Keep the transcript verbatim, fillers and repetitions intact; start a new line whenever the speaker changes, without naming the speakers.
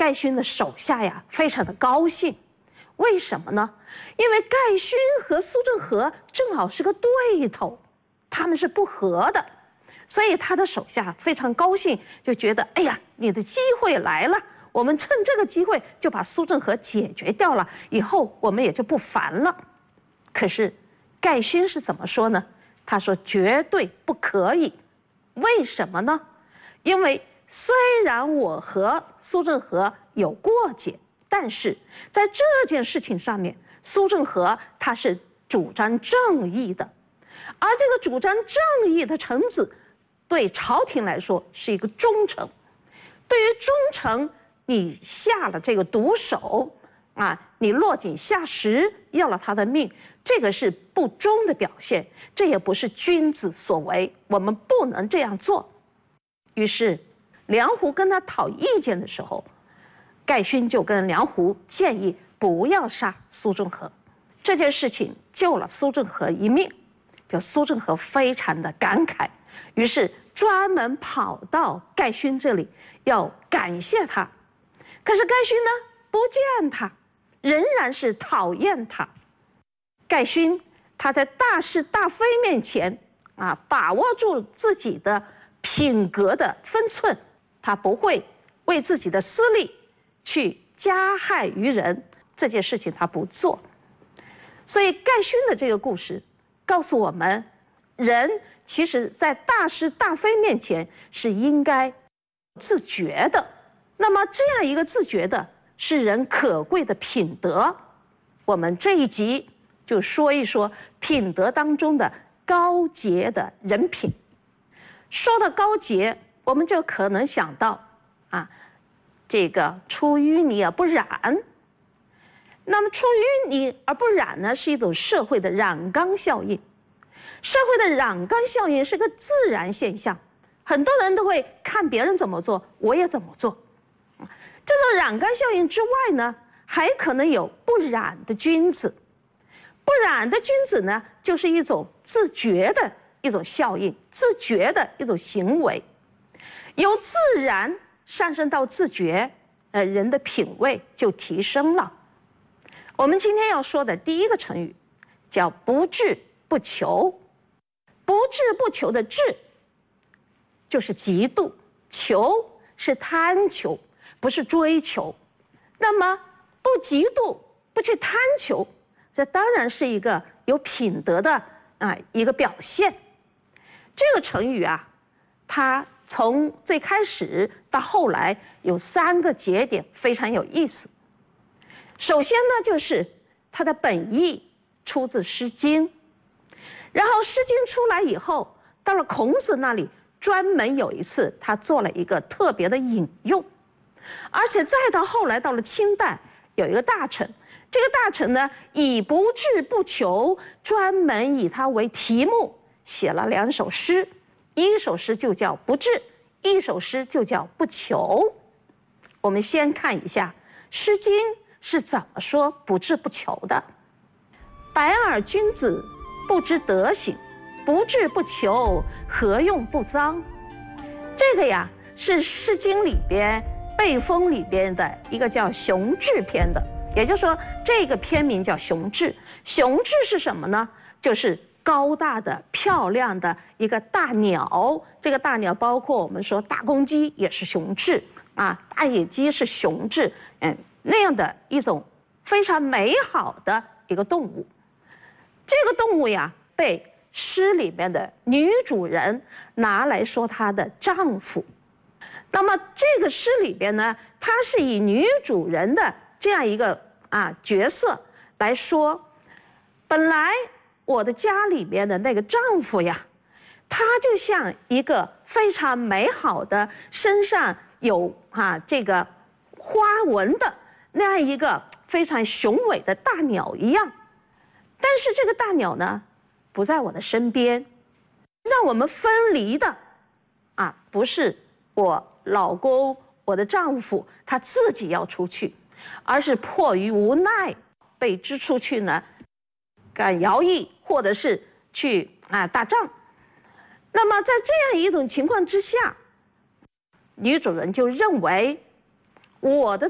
盖勋的手下呀非常的高兴，为什么呢？因为盖勋和苏正和正好是个对头，他们是不和的，所以他的手下非常高兴，就觉得哎呀，你的机会来了，我们趁这个机会就把苏正和解决掉了，以后我们也就不烦了。可是盖勋是怎么说呢？他说绝对不可以。为什么呢？因为虽然我和苏正和有过节，但是在这件事情上面，苏正和他是主张正义的，而这个主张正义的臣子对朝廷来说是一个忠臣，对于忠臣你下了这个毒手啊，你落井下石要了他的命，这个是不忠的表现，这也不是君子所为，我们不能这样做。于是梁胡跟他讨意见的时候，盖勋就跟梁胡建议不要杀苏正和，这件事情救了苏正和一命，就苏正和非常的感慨，于是专门跑到盖勋这里要感谢他。可是盖勋呢不见他，仍然是讨厌他。盖勋他在大是大非面前啊，把握住自己的品格的分寸，他不会为自己的私利去加害于人，这件事情他不做。所以盖勋的这个故事告诉我们，人其实在大是大非面前是应该自觉的。那么这样一个自觉的是人可贵的品德。我们这一集就说一说品德当中的高洁的人品。说到高洁，我们就可能想到啊，这个出淤泥而不染。那么出淤泥而不染呢，是一种社会的染缸效应。社会的染缸效应是个自然现象，很多人都会看别人怎么做，我也怎么做。这种染缸效应之外呢，还可能有不染的君子。不染的君子呢，就是一种自觉的一种效应，自觉的一种行为，由自然上升到自觉，呃，人的品味就提升了。我们今天要说的第一个成语叫不志不求。不志不求的志就是嫉妒，求是贪求，不是追求。那么不嫉妒，不去贪求，这当然是一个有品德的啊一个表现。这个成语啊，它从最开始到后来有三个节点非常有意思。首先呢，就是它的本意出自《诗经》，然后《诗经》出来以后，到了孔子那里，专门有一次他做了一个特别的引用，而且再到后来到了清代，有一个大臣，这个大臣呢以不志不求，专门以它为题目写了两首诗，一首诗就叫不志，一首诗就叫不求。我们先看一下《诗经》是怎么说不志不求的。白耳君子，不知德行，不志不求，何用不臧？这个呀是《诗经》里边背风里边的一个叫雄志篇的，也就是说这个篇名叫雄志。雄志是什么呢？就是高大的漂亮的一个大鸟，这个大鸟包括我们说大公鸡也是雄志啊，大野鸡是雄志，嗯，那样的一种非常美好的一个动物。这个动物呀被诗里面的女主人拿来说她的丈夫。那么这个诗里边呢，它是以女主人的这样一个啊角色来说，本来我的家里边的那个丈夫呀，他就像一个非常美好的身上有啊这个花纹的那样一个非常雄伟的大鸟一样，但是这个大鸟呢不在我的身边，让我们分离的啊不是我老公我的丈夫他自己要出去，而是迫于无奈被支出去呢干徭役或者是去啊打仗。那么在这样一种情况之下，女主人就认为我的